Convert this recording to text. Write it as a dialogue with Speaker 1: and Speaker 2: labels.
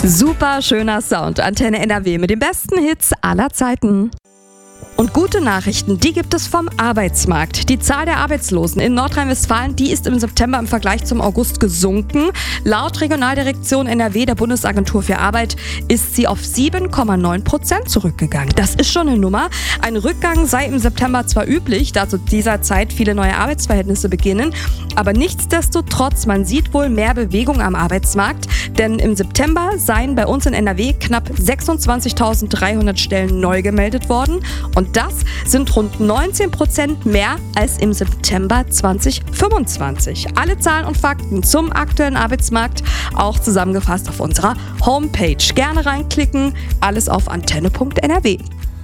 Speaker 1: Super schöner Sound. Antenne NRW mit den besten Hits aller Zeiten. Und gute Nachrichten, die gibt es vom Arbeitsmarkt. Die Zahl der Arbeitslosen in Nordrhein-Westfalen, die ist im September im Vergleich zum August gesunken. Laut Regionaldirektion NRW der Bundesagentur für Arbeit ist sie auf 7,9% zurückgegangen. Das ist schon eine Nummer. Ein Rückgang sei im September zwar üblich, da zu dieser Zeit viele neue Arbeitsverhältnisse beginnen, aber nichtsdestotrotz, man sieht wohl mehr Bewegung am Arbeitsmarkt, denn im September seien bei uns in NRW knapp 26.300 Stellen neu gemeldet worden. Und das sind rund 19% mehr als im September 2025. Alle Zahlen und Fakten zum aktuellen Arbeitsmarkt auch zusammengefasst auf unserer Homepage. Gerne reinklicken, alles auf antenne.nrw.